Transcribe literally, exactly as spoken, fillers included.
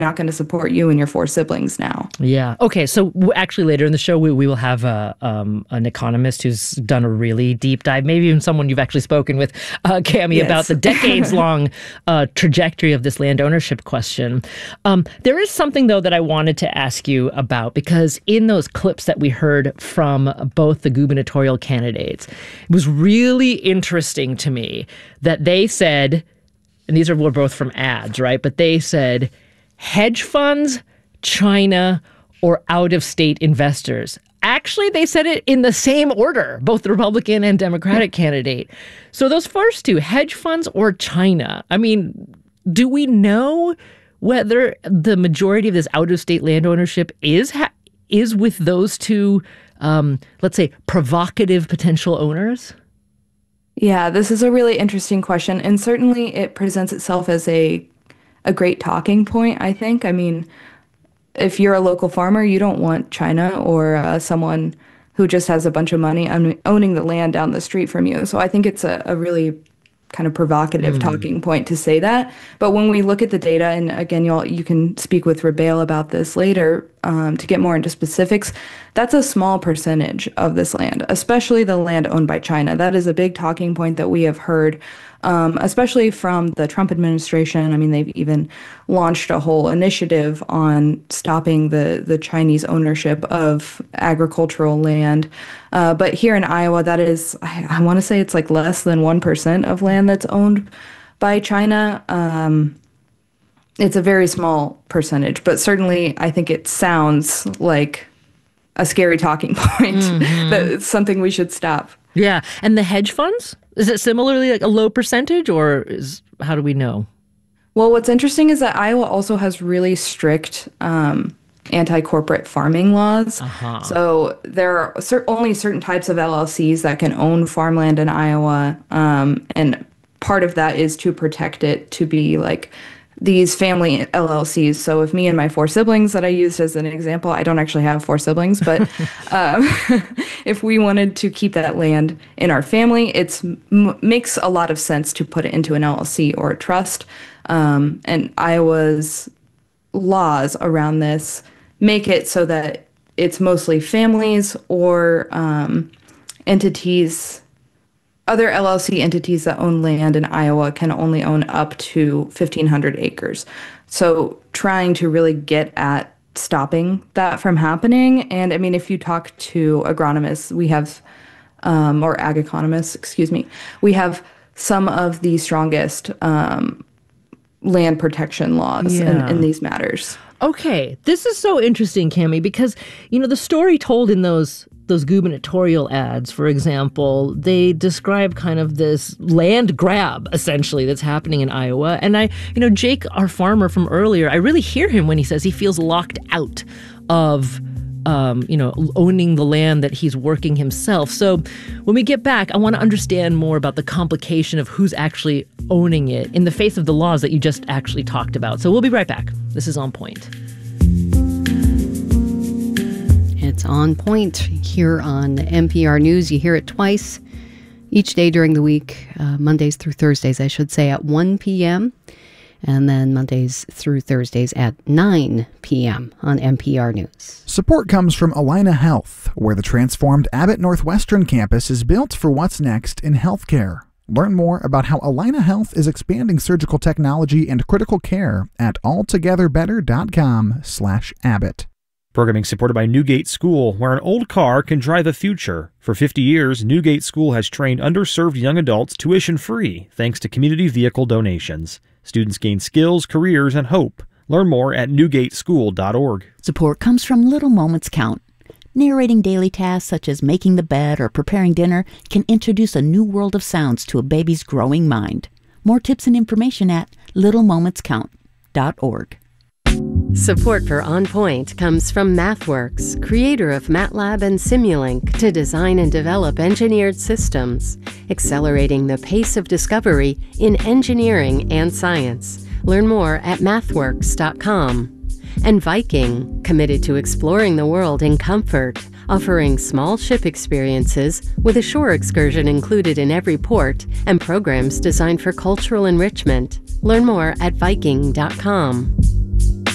not going to support you and your four siblings now. Yeah. Okay. So w- actually later in the show, we, we will have a, um, an economist who's done a really deep dive, maybe even someone you've actually spoken with, uh, Cami, yes. about the decades-long uh, trajectory of this land ownership question. Um, there is something, though, that I wanted to ask you about, because in those clips that we heard from both the gubernatorial candidates, it was really interesting to me that they said, and these are were both from ads, right? But they said, hedge funds, China, or out-of-state investors. Actually, they said it in the same order, both the Republican and Democratic candidate. So those first two, hedge funds or China, I mean, do we know whether the majority of this out-of-state land ownership is ha- is with those two, um, let's say, provocative potential owners? Yeah, this is a really interesting question, and certainly it presents itself as a a great talking point, I think. I mean, if you're a local farmer, you don't want China or uh, someone who just has a bunch of money un- owning the land down the street from you. So I think it's a, a really kind of provocative mm. talking point to say that. But when we look at the data, and again, y'all, you can speak with Rabail about this later um, to get more into specifics, that's a small percentage of this land, especially the land owned by China. That is a big talking point that we have heard, um, especially from the Trump administration. I mean, they've even launched a whole initiative on stopping the, the Chinese ownership of agricultural land. Uh, but here in Iowa, that is, I, I want to say it's like less than one percent of land that's owned by China. Um, it's a very small percentage, but certainly I think it sounds like a scary talking point. Mm-hmm. That it's something we should stop. Yeah. And the hedge funds? Is it similarly like a low percentage, or is, how do we know? Well, what's interesting is that Iowa also has really strict um, anti-corporate farming laws. Uh-huh. So there are cer- only certain types of L L Cs that can own farmland in Iowa. Um, and part of that is to protect it to be like these family L L Cs. So if me and my four siblings that I used as an example, I don't actually have four siblings, but um, if we wanted to keep that land in our family, it m- makes a lot of sense to put it into an L L C or a trust. Um, and Iowa's laws around this make it so that it's mostly families or um, entities. Other L L C entities that own land in Iowa can only own up to fifteen hundred acres. So trying to really get at stopping that from happening. And I mean, if you talk to agronomists, we have, um, or ag economists, excuse me, we have some of the strongest um, land protection laws yeah. in, in these matters. Okay, this is so interesting, Cami, because, you know, the story told in those those gubernatorial ads, for example, they describe kind of this land grab, essentially, that's happening in Iowa. And I, you know, Jake, our farmer from earlier, I really hear him when he says he feels locked out of, um, you know, owning the land that he's working himself. So when we get back, I want to understand more about the complication of who's actually owning it in the face of the laws that you just actually talked about. So we'll be right back. This is On Point. It's On Point here on N P R News. You hear it twice each day during the week, uh, Mondays through Thursdays, I should say, at one p.m. and then Mondays through Thursdays at nine p.m. on N P R News. Support comes from Allina Health, where the transformed Abbott Northwestern campus is built for what's next in healthcare. Learn more about how Allina Health is expanding surgical technology and critical care at altogetherbetter.com slash Abbott. Programming supported by Newgate School, where an old car can drive the future. For fifty years, Newgate School has trained underserved young adults tuition-free thanks to community vehicle donations. Students gain skills, careers, and hope. Learn more at newgate school dot org. Support comes from Little Moments Count. Narrating daily tasks such as making the bed or preparing dinner can introduce a new world of sounds to a baby's growing mind. More tips and information at little moments count dot org. Support for On Point comes from MathWorks, creator of MATLAB and Simulink, to design and develop engineered systems, accelerating the pace of discovery in engineering and science. Learn more at mathworks dot com. And Viking, committed to exploring the world in comfort, offering small ship experiences with a shore excursion included in every port and programs designed for cultural enrichment. Learn more at viking dot com.